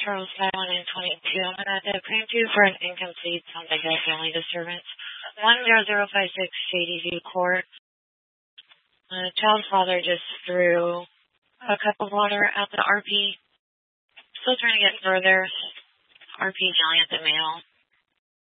Charles 5122. I'm going to have to claim you for an incomplete sounds like a family disturbance. 10056 Shady View Court. Child's father just threw a cup of water at the RP. Still trying to get further. RP yelling at the male.